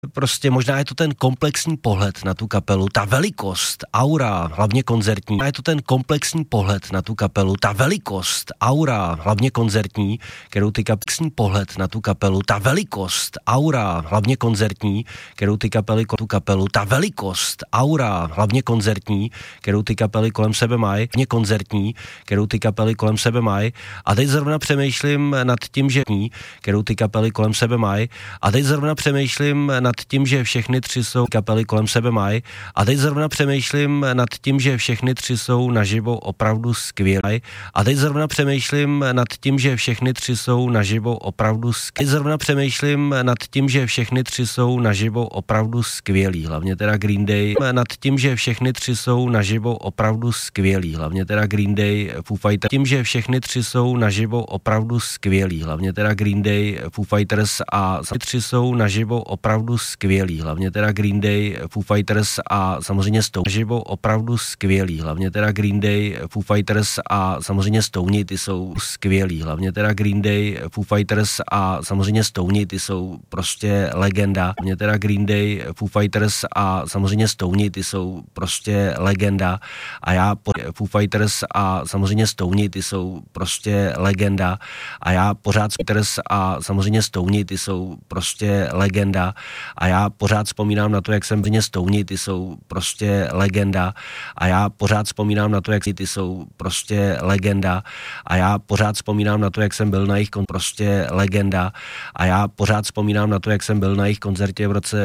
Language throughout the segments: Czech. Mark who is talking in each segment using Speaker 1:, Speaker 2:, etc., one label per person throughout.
Speaker 1: Prostě možná je to ten komplexní pohled na tu kapelu, ta velikost, aura, hlavně koncertní. Je to ten komplexní pohled na tu kapelu, ta velikost, aura, hlavně koncertní, kterou ty komplexní pohled na tu kapelu, ta velikost, aura, hlavně koncertní, kterou ty kapely tu kapelu, ta velikost, aura, hlavně koncertní, kterou ty kapely kolem sebe mají, hlavně koncertní, kterou ty kapely kolem sebe mají. A teď zrovna přemýšlím nad tím, že kterou ty kapely kolem sebe mají. A teď zrovna přemýšlím nad tím, že všechny tři jsou kapely kolem sebe mají. A teď zrovna přemýšlím nad tím, že všechny tři jsou naživo opravdu skvělé. A teď zrovna přemýšlím nad tím, že všechny tři jsou naživo opravdu skvělé. Teď zrovna přemýšlím nad tím, že všechny tři jsou naživo opravdu skvělí. Hlavně teda Green Day. Nad tím, že všechny tři jsou naživo opravdu skvělí. Hlavně teda Green Day, Foo Fighters. Tím, že všechny tři jsou naživo opravdu skvělí. Hlavně teda Green Day, Foo Fighters a tři jsou naživo opravdu skvělí. Hlavně teda Green Day, Foo Fighters a samozřejmě Stone. Naživo opravdu skvělí. Hlavně teda Green Day, Foo Fighters a samozřejmě Stone, ty jsou skvělí. Hlavně teda Green Day, Foo Fighters a samozřejmě Stone, ty jsou prostě legenda. Hlavně teda Green Day, Foo Fighters a samozřejmě Stone, ty jsou prostě legenda. A já Foo Fighters a samozřejmě Stone, ty jsou prostě legenda. A já pořád Fighters a samozřejmě Stone, ty jsou prostě legenda. A já pořád vzpomínám na to, jak jsem v Stone, ty jsou prostě legenda. A já pořád vzpomínám na to, jak ty jsou prostě legenda. A já pořád vzpomínám na to, jak jsem byl na jejich prostě legenda. A já pořád vzpomínám na to, jak jsem byl na jejich koncertě v roce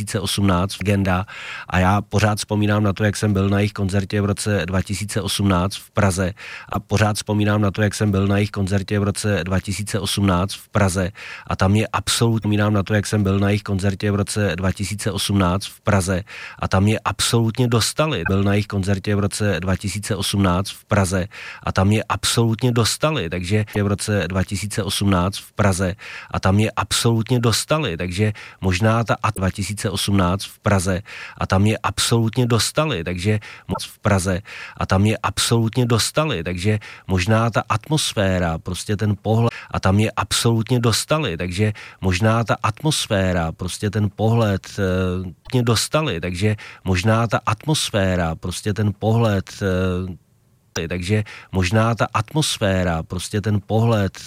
Speaker 1: 2018 legenda. A já pořád vzpomínám na to, jak jsem byl na jejich koncertě v roce 2018 v Praze. A pořád vzpomínám na to, jak jsem byl na jejich koncertě v roce 2018 v Praze. A tam je absolutně vzpomínám na to, jak jsem byl na jejich koncertě v roce 2018 v Praze. A tam je absolutně dostali. Byl na jejich koncertě v roce 2018 v Praze. A tam je absolutně dostali. Takže je v roce 2018 v Praze. A tam je absolutně dostali. Takže možná ta 2018 v Praze. A tam je absolutně dostali. Takže moc v Praze. A tam je absolutně dostali. Takže možná ta atmosféra, prostě ten pohled. A tam je absolutně dostali. Takže možná ta atmosféra, prostě ten pohled mě dostali. Takže možná ta atmosféra, prostě ten pohled takže možná ta atmosféra, prostě ten pohled,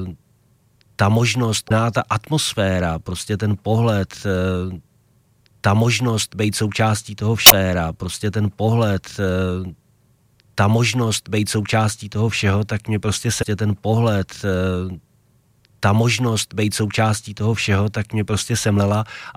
Speaker 1: ta možnost, ta atmosféra, prostě ten pohled, ta možnost být součástí toho všeho, prostě ten pohled, ta možnost být součástí toho všeho, tak mě prostě ten pohled, ta možnost být součástí toho všeho, tak mě prostě semlela a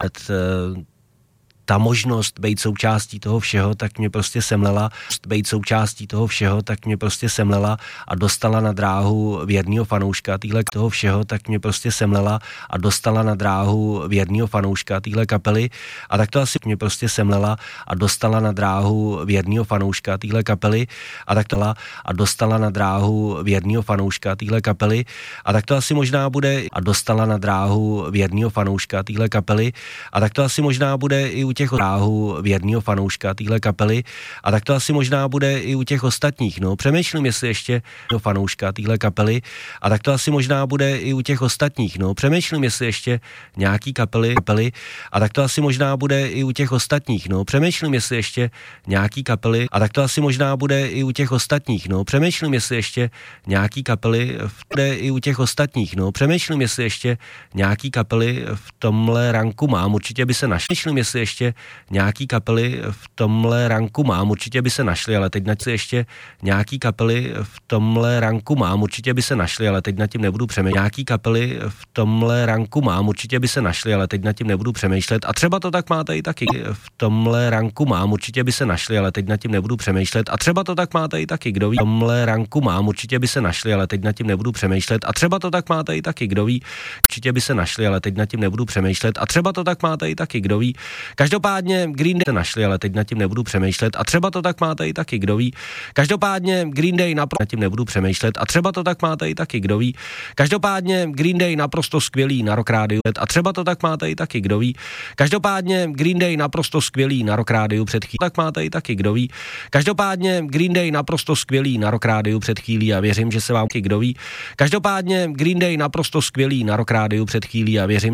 Speaker 1: ta možnost být součástí toho všeho, tak mě prostě semlela, být součástí toho všeho, tak mě prostě semlela a dostala na dráhu věrného fanouška týhle toho všeho, tak mě prostě semlela a dostala na dráhu věrného fanouška týhle kapely a tak to asi mě prostě semlela a dostala na dráhu věrného fanouška týhle kapely a tak to a dostala na dráhu věrného fanouška týhle kapely a tak to asi možná bude a dostala na dráhu věrného fanouška týhle kapely a tak to asi možná bude i u těch dráhu věrného fanouška týhle kapely a tak to asi možná bude i u těch ostatních, no přemýšlím, jestli ještě fanouška týhle kapely a tak to asi možná bude i u těch ostatních, no přemýšlím, jestli ještě nějaký kapely a tak to asi možná bude i u těch ostatních, no přemýšlím, jestli ještě nějaký kapely a tak to asi možná bude i u těch ostatních, no přemýšlím, jestli ještě nějaký kapely bude i u těch ostatních, no přemýšlím, jestli ještě nějaký kapely v tomhle ranku mám, určitě by se našli, přemýšlím, jestli ještě nějaký kapely v tomhle ranku mám, určitě by se našli, ale teď na tím ještě nějaký kapely v tomhle ranku mám, určitě by se našli, ale teď nad tím nebudu přemýšlet. Nějaký kapely v tomhle ranku mám, určitě by se našli, ale teď nad tím nebudu přemýšlet. A třeba to tak máte i taky. V tomhle ranku mám, určitě by se našli, ale teď nad tím nebudu přemýšlet. A třeba to tak máte i taky, kdo ví. V tomhle ranku mám, určitě by se našli, ale teď nad tím nebudu přemýšlet. A třeba to tak máte i taky, kdo ví. Určitě by se našli, ale teď nad tím nebudu přemýšlet. A třeba to tak máte i taky, kdo ví. Každopádně Green Day se našli, ale teď nad tím nebudu přemýšlet. A třeba to tak máte i taky, kdo ví. Každopádně Green Day nad tím nebudu přemýšlet. A třeba to tak máte i taky, kdo ví. Každopádně Green Day naprosto skvělý na Rock rádiu. A třeba to tak máte i taky, kdo ví. Každopádně Green Day naprosto skvělý na Rock rádiu před chvílí. Tak máte i taky, kdo ví. Každopádně Green Day naprosto skvělý na Rock rádiu před chvílí a věřím, že se vám taky, kdo ví. Každopádně Green Day naprosto skvělý na Rock rádiu před chvílí a věřím,